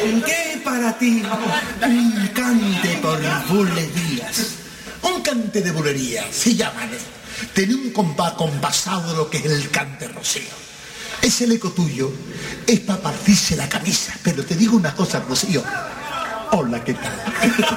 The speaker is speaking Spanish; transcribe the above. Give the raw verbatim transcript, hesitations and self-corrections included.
¿Qué para ti? Un cante por bulerías. Un cante de bulerías, se llaman. Tiene un compás compasado de lo que es el cante Rocío. Ese eco tuyo es para partirse la camisa. Pero te digo una cosa, Rocío. Hola, ¿qué tal?